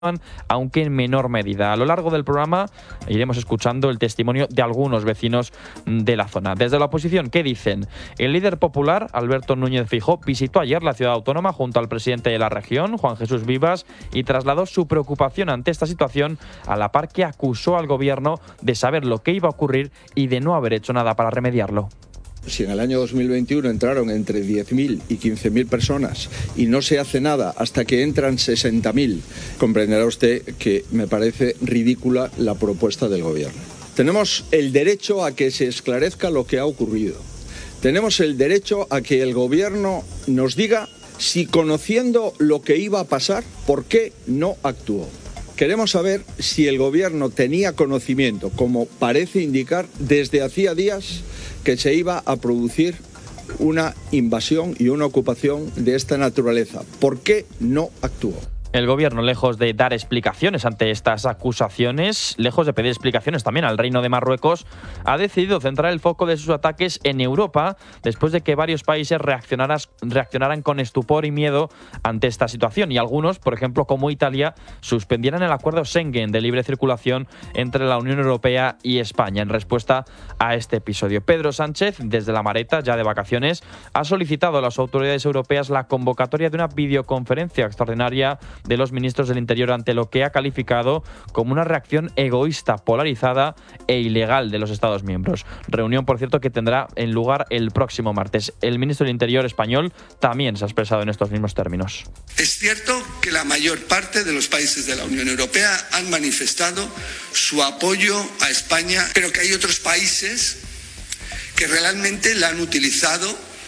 aunque en menor medida. A lo largo del programa iremos escuchando el testimonio de algunos vecinos de la zona. Desde la oposición, ¿qué dicen? El líder popular, Alberto Núñez Feijóo, visitó ayer la ciudad autónoma junto al presidente de la región, Juan Jesús Vivas, y trasladó su preocupación ante esta situación, a la par que acusó al gobierno de saber lo que iba a ocurrir y de no haber hecho nada para remediarlo. Si en el año 2021 entraron entre 10.000 y 15.000 personas y no se hace nada hasta que entran 60.000, comprenderá usted que me parece ridícula la propuesta del gobierno. Tenemos el derecho a que se esclarezca lo que ha ocurrido. Tenemos el derecho a que el gobierno nos diga si, conociendo lo que iba a pasar, ¿por qué no actuó? Queremos saber si el gobierno tenía conocimiento, como parece indicar desde hacía días, que se iba a producir una invasión y una ocupación de esta naturaleza. ¿Por qué no actuó? El gobierno, lejos de dar explicaciones ante estas acusaciones, lejos de pedir explicaciones también al Reino de Marruecos, ha decidido centrar el foco de sus ataques en Europa después de que varios países reaccionaran con estupor y miedo ante esta situación, y algunos, por ejemplo como Italia, suspendieran el acuerdo Schengen de libre circulación entre la Unión Europea y España en respuesta a este episodio. Pedro Sánchez, desde La Mareta, ya de vacaciones, ha solicitado a las autoridades europeas la convocatoria de una videoconferencia extraordinaria de los ministros del Interior ante lo que ha calificado como una reacción egoísta, polarizada e ilegal de los Estados miembros. Reunión, por cierto, que tendrá lugar el próximo martes. El ministro del Interior español también se ha expresado en estos mismos términos. Es cierto que la mayor parte de los países de la Unión Europea han manifestado su apoyo a España, pero que hay otros países que realmente la han utilizado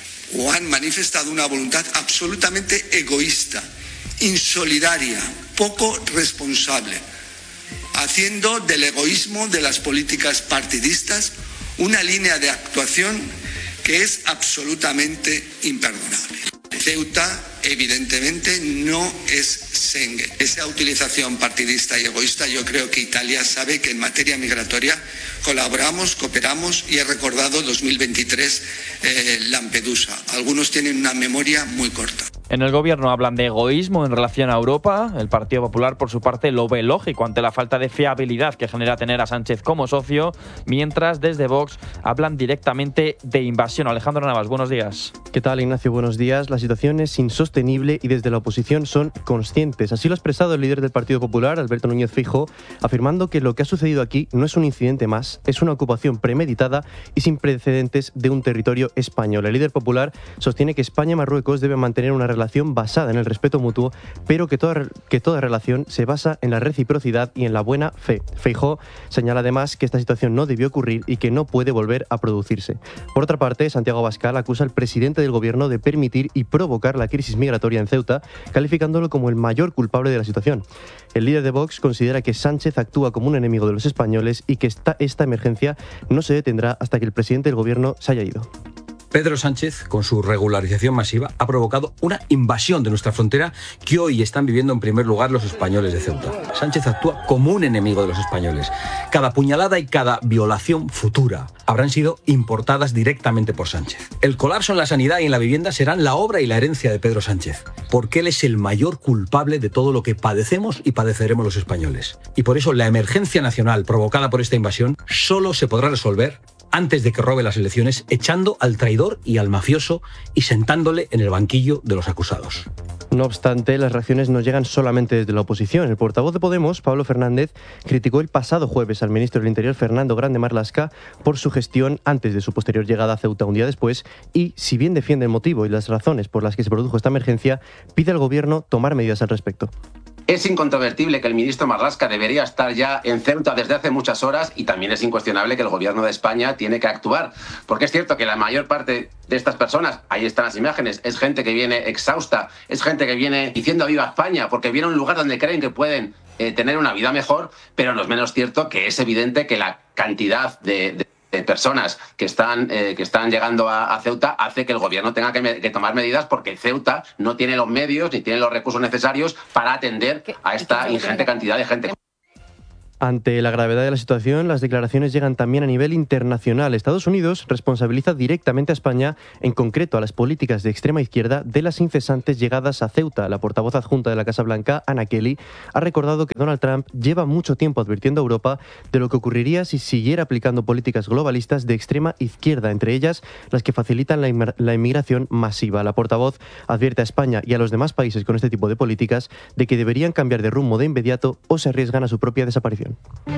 o han manifestado una voluntad absolutamente egoísta, insolidaria, poco responsable, haciendo del egoísmo de las políticas partidistas una línea de actuación que es absolutamente imperdonable. Ceuta, evidentemente, no es Schengen. Esa utilización partidista y egoísta, yo creo que Italia sabe que en materia migratoria colaboramos, cooperamos, y he recordado 2023 Lampedusa. Algunos tienen una memoria muy corta. En el gobierno hablan de egoísmo en relación a Europa. El Partido Popular, por su parte, lo ve lógico ante la falta de fiabilidad que genera tener a Sánchez como socio, mientras desde Vox hablan directamente de invasión. Alejandro Navas, buenos días. ¿Qué tal, Ignacio? Buenos días. La situación es insostenible y desde la oposición son conscientes. Así lo ha expresado el líder del Partido Popular, Alberto Núñez Feijóo, afirmando que lo que ha sucedido aquí no es un incidente más, es una ocupación premeditada y sin precedentes de un territorio español. El líder popular sostiene que España y Marruecos deben mantener una relación basada en el respeto mutuo, pero que toda relación se basa en la reciprocidad y en la buena fe. Feijóo señala además que esta situación no debió ocurrir y que no puede volver a producirse. Por otra parte, Santiago Abascal acusa al presidente del gobierno de permitir y provocar la crisis migratoria en Ceuta, calificándolo como el mayor culpable de la situación. El líder de Vox considera que Sánchez actúa como un enemigo de los españoles y que esta emergencia no se detendrá hasta que el presidente del gobierno se haya ido. Pedro Sánchez, con su regularización masiva, ha provocado una invasión de nuestra frontera que hoy están viviendo en primer lugar los españoles de Ceuta. Sánchez actúa como un enemigo de los españoles. Cada puñalada y cada violación futura habrán sido importadas directamente por Sánchez. El colapso en la sanidad y en la vivienda serán la obra y la herencia de Pedro Sánchez, porque él es el mayor culpable de todo lo que padecemos y padeceremos los españoles. Y por eso la emergencia nacional provocada por esta invasión solo se podrá resolver antes de que robe las elecciones, echando al traidor y al mafioso y sentándole en el banquillo de los acusados. No obstante, las reacciones no llegan solamente desde la oposición. El portavoz de Podemos, Pablo Fernández, criticó el pasado jueves al ministro del Interior, Fernando Grande Marlaska, por su gestión antes de su posterior llegada a Ceuta un día después y, si bien defiende el motivo y las razones por las que se produjo esta emergencia, pide al gobierno tomar medidas al respecto. Es incontrovertible que el ministro Marlaska debería estar ya en Ceuta desde hace muchas horas y también es incuestionable que el gobierno de España tiene que actuar. Porque es cierto que la mayor parte de estas personas, ahí están las imágenes, es gente que viene exhausta, es gente que viene diciendo viva España porque viene a un lugar donde creen que pueden tener una vida mejor, pero no es menos cierto que es evidente que la cantidad de personas que están llegando a Ceuta hace que el gobierno tenga que tomar medidas porque Ceuta no tiene los medios ni tiene los recursos necesarios para atender a esta ingente cantidad de gente. Ante la gravedad de la situación, las declaraciones llegan también a nivel internacional. Estados Unidos responsabiliza directamente a España, en concreto a las políticas de extrema izquierda, de las incesantes llegadas a Ceuta. La portavoz adjunta de la Casa Blanca, Anna Kelly, ha recordado que Donald Trump lleva mucho tiempo advirtiendo a Europa de lo que ocurriría si siguiera aplicando políticas globalistas de extrema izquierda, entre ellas las que facilitan la inmigración masiva. La portavoz advierte a España y a los demás países con este tipo de políticas de que deberían cambiar de rumbo de inmediato o se arriesgan a su propia desaparición.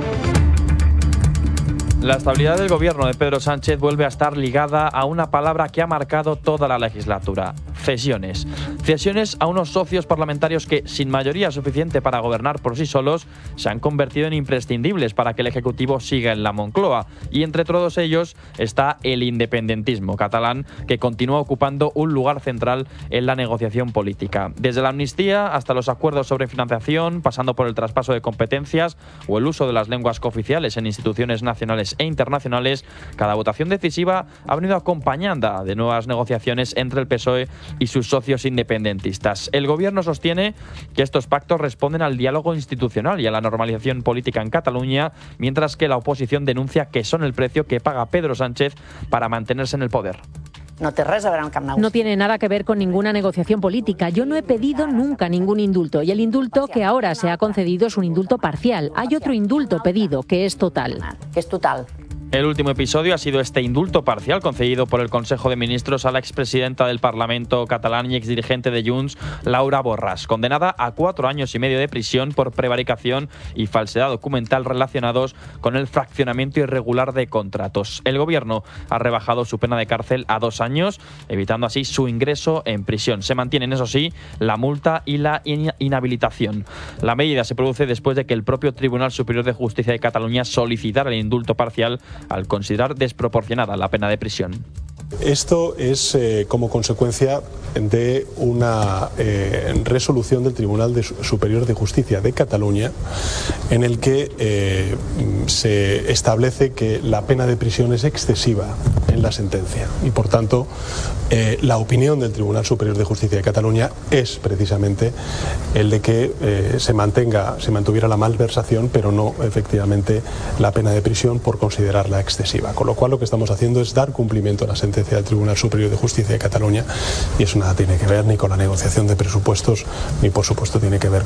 La estabilidad del gobierno de Pedro Sánchez vuelve a estar ligada a una palabra que ha marcado toda la legislatura: cesiones. Cesiones a unos socios parlamentarios que, sin mayoría suficiente para gobernar por sí solos, se han convertido en imprescindibles para que el Ejecutivo siga en la Moncloa. Y entre todos ellos está el independentismo catalán, que continúa ocupando un lugar central en la negociación política. Desde la amnistía hasta los acuerdos sobre financiación, pasando por el traspaso de competencias o el uso de las lenguas cooficiales en instituciones nacionales e internacionales, cada votación decisiva ha venido acompañada de nuevas negociaciones entre el PSOE y sus socios independentistas. El gobierno sostiene que estos pactos responden al diálogo institucional y a la normalización política en Cataluña, mientras que la oposición denuncia que son el precio que paga Pedro Sánchez para mantenerse en el poder. No tiene nada que ver con ninguna negociación política. Yo no he pedido nunca ningún indulto y el indulto que ahora se ha concedido es un indulto parcial. Hay otro indulto pedido que es total. El último episodio ha sido este indulto parcial concedido por el Consejo de Ministros a la expresidenta del Parlamento catalán y exdirigente de Junts, Laura Borràs, condenada a 4 años y medio de prisión por prevaricación y falsedad documental relacionados con el fraccionamiento irregular de contratos. El gobierno ha rebajado su pena de cárcel a 2 años, evitando así su ingreso en prisión. Se mantienen, eso sí, la multa y la inhabilitación. La medida se produce después de que el propio Tribunal Superior de Justicia de Cataluña solicitara el indulto parcial al considerar desproporcionada la pena de prisión. Esto es como consecuencia de una resolución del Tribunal Superior de Justicia de Cataluña en el que se establece que la pena de prisión es excesiva en la sentencia y por tanto la opinión del Tribunal Superior de Justicia de Cataluña es precisamente el de que se mantuviera la malversación, pero no efectivamente la pena de prisión por considerarla excesiva, con lo cual lo que estamos haciendo es dar cumplimiento a la sentencia del Tribunal Superior de Justicia de Cataluña y eso nada tiene que ver ni con la negociación de presupuestos ni por supuesto tiene que ver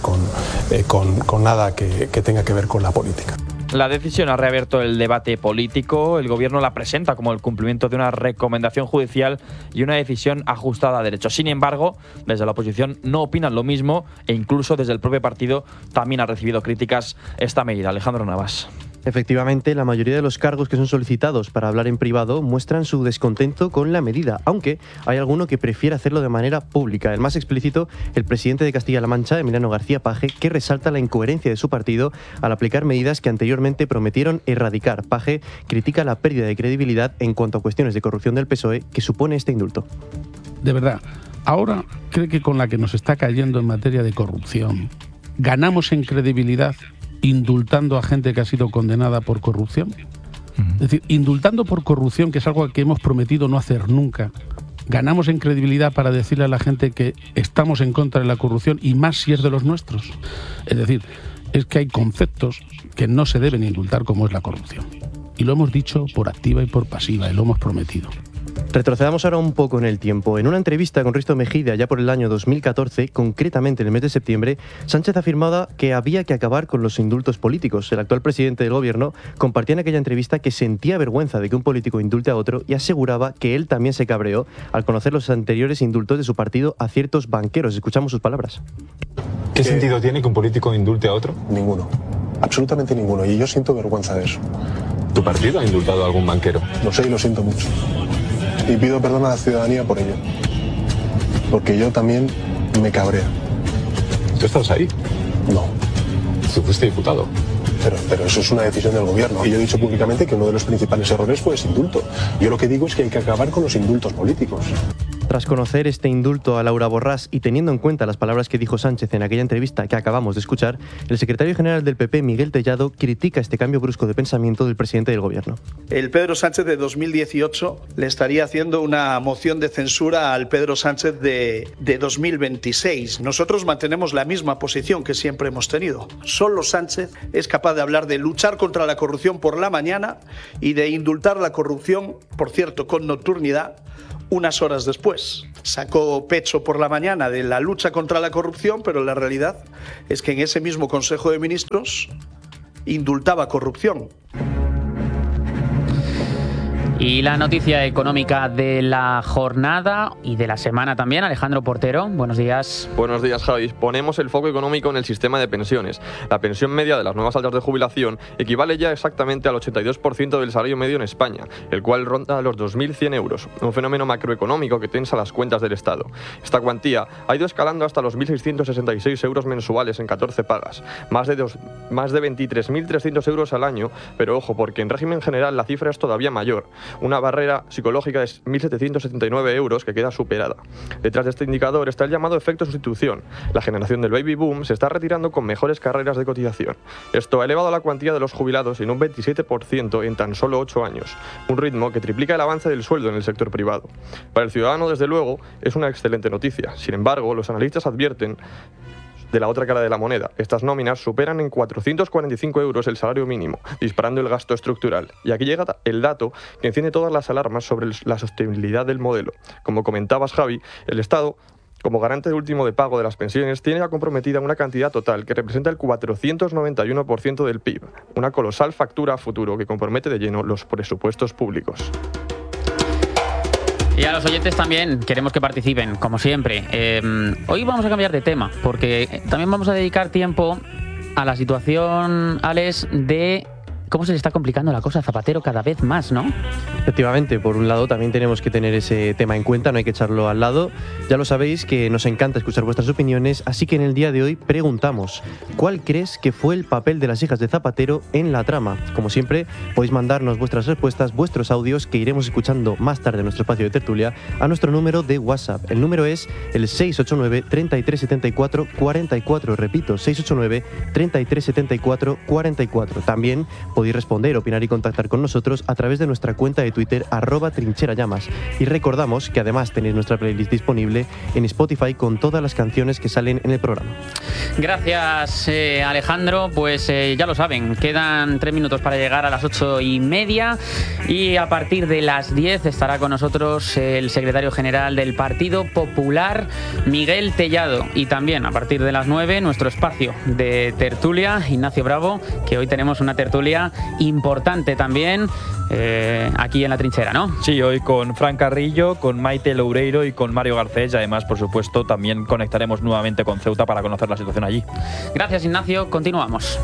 con nada que tenga que ver con la política. La decisión ha reabierto el debate político. El gobierno la presenta como el cumplimiento de una recomendación judicial y una decisión ajustada a derecho. Sin embargo, desde la oposición no opinan lo mismo e incluso desde el propio partido también ha recibido críticas esta medida. Alejandro Navas. Efectivamente, la mayoría de los cargos que son solicitados para hablar en privado muestran su descontento con la medida, aunque hay alguno que prefiere hacerlo de manera pública. El más explícito, el presidente de Castilla-La Mancha, Emiliano García Paje, que resalta la incoherencia de su partido al aplicar medidas que anteriormente prometieron erradicar. Paje critica la pérdida de credibilidad en cuanto a cuestiones de corrupción del PSOE que supone este indulto. De verdad, ahora cree que con la que nos está cayendo en materia de corrupción, ganamos en credibilidad indultando a gente que ha sido condenada por corrupción. Es decir, indultando por corrupción, que es algo que hemos prometido no hacer nunca, ganamos en credibilidad para decirle a la gente que estamos en contra de la corrupción y más si es de los nuestros. Es decir, es que hay conceptos que no se deben indultar como es la corrupción. Y lo hemos dicho por activa y por pasiva y lo hemos prometido. Retrocedamos ahora un poco en el tiempo. En una entrevista con Risto Mejide allá por el año 2014, concretamente en el mes de septiembre, Sánchez afirmaba que había que acabar con los indultos políticos. El actual presidente del gobierno compartía en aquella entrevista que sentía vergüenza de que un político indulte a otro y aseguraba que él también se cabreó al conocer los anteriores indultos de su partido a ciertos banqueros. Escuchamos sus palabras. ¿Qué sentido tiene que un político indulte a otro? Ninguno, absolutamente ninguno, y yo siento vergüenza de eso. ¿Tu partido ha indultado a algún banquero? Lo sé y lo siento mucho. Y pido perdón a la ciudadanía por ello. Porque yo también me cabrea. ¿Tú estás ahí? No. ¿Tú fuiste diputado? Pero eso es una decisión del gobierno. Y yo he dicho públicamente que uno de los principales errores fue ese indulto. Yo lo que digo es que hay que acabar con los indultos políticos. Tras conocer este indulto a Laura Borràs y teniendo en cuenta las palabras que dijo Sánchez en aquella entrevista que acabamos de escuchar, el secretario general del PP, Miguel Tellado, critica este cambio brusco de pensamiento del presidente del Gobierno. El Pedro Sánchez de 2018 le estaría haciendo una moción de censura al Pedro Sánchez de 2026. Nosotros mantenemos la misma posición que siempre hemos tenido. Solo Sánchez es capaz de hablar de luchar contra la corrupción por la mañana y de indultar la corrupción, por cierto, con nocturnidad, unas horas después. Sacó pecho por la mañana de la lucha contra la corrupción, pero la realidad es que en ese mismo Consejo de Ministros indultaba corrupción. Y la noticia económica de la jornada y de la semana también, Alejandro Portero, buenos días. Buenos días, Javi. Ponemos el foco económico en el sistema de pensiones. La pensión media de las nuevas altas de jubilación equivale ya exactamente al 82% del salario medio en España, el cual ronda los 2.100 euros, un fenómeno macroeconómico que tensa las cuentas del Estado. Esta cuantía ha ido escalando hasta los 1.666 euros mensuales en 14 pagas, más de 23.300 euros al año, pero ojo, porque en régimen general la cifra es todavía mayor. Una barrera psicológica de 1.779 euros que queda superada. Detrás de este indicador está el llamado efecto sustitución. La generación del baby boom se está retirando con mejores carreras de cotización. Esto ha elevado la cuantía de los jubilados en un 27% en tan solo 8 años, un ritmo que triplica el avance del sueldo en el sector privado. Para el ciudadano, desde luego, es una excelente noticia. Sin embargo, los analistas advierten de la otra cara de la moneda. Estas nóminas superan en 445 euros el salario mínimo, disparando el gasto estructural. Y aquí llega el dato que enciende todas las alarmas sobre la sostenibilidad del modelo. Como comentabas, Javi, el Estado, como garante último de pago de las pensiones, tiene ya comprometida una cantidad total que representa el 491% del PIB, una colosal factura a futuro que compromete de lleno los presupuestos públicos. Y a los oyentes también queremos que participen, como siempre. Hoy vamos a cambiar de tema, porque también vamos a dedicar tiempo a la situación, Alex, de cómo se le está complicando la cosa a Zapatero cada vez más, ¿no? Efectivamente, por un lado también tenemos que tener ese tema en cuenta, no hay que echarlo al lado. Ya lo sabéis que nos encanta escuchar vuestras opiniones, así que en el día de hoy preguntamos, ¿cuál crees que fue el papel de las hijas de Zapatero en la trama? Como siempre, podéis mandarnos vuestras respuestas, vuestros audios, que iremos escuchando más tarde en nuestro espacio de tertulia, a nuestro número de WhatsApp. El número es el 689 3374 44, repito, 689 3374 44. También podéis responder, opinar y contactar con nosotros a través de nuestra cuenta de Twitter @trincherallamas. Y recordamos que además tenéis nuestra playlist disponible en Spotify con todas las canciones que salen en el programa. Gracias, Alejandro. Pues ya lo saben, quedan 3 minutos para llegar a las 8:30 y a partir de las 10 estará con nosotros el secretario general del Partido Popular, Miguel Tellado. Y también a partir de las 9 nuestro espacio de tertulia, Ignacio Bravo, que hoy tenemos una tertulia importante también aquí en La Trinchera, ¿no? Sí, hoy con Fran Carrillo, con Maite Loureiro y con Mario Garcés. Y además, por supuesto, también conectaremos nuevamente con Ceuta para conocer la situación allí. Gracias, Ignacio. Continuamos.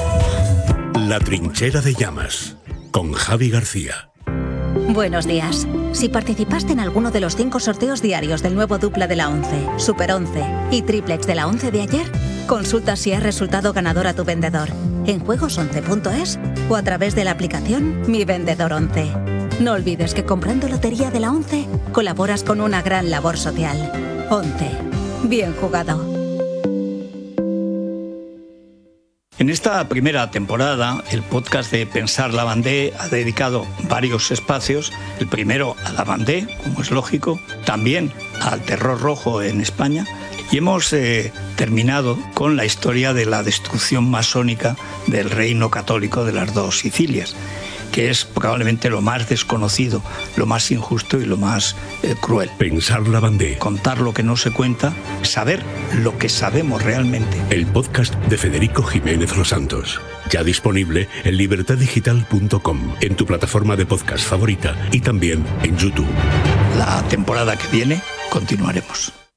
La Trinchera de Llamas, con Javi García. Buenos días. Si participaste en alguno de los 5 sorteos diarios del nuevo dupla de la 11, Super 11 y triplex de la 11 de ayer, consulta si has resultado ganador a tu vendedor en juegos11.es o a través de la aplicación Mi Vendedor 11. No olvides que comprando lotería de la 11 colaboras con una gran labor social. 11. Bien jugado. En esta primera temporada, el podcast de Pensar la Bandé ha dedicado varios espacios. El primero a la Bandé, como es lógico, también al terror rojo en España. Y hemos terminado con la historia de la destrucción masónica del reino católico de las dos Sicilias, que es probablemente lo más desconocido, lo más injusto y lo más cruel. Pensar la Bandé. Contar lo que no se cuenta, saber lo que sabemos realmente. El podcast de Federico Jiménez Los Santos. Ya disponible en libertaddigital.com, en tu plataforma de podcast favorita y también en YouTube. La temporada que viene continuaremos.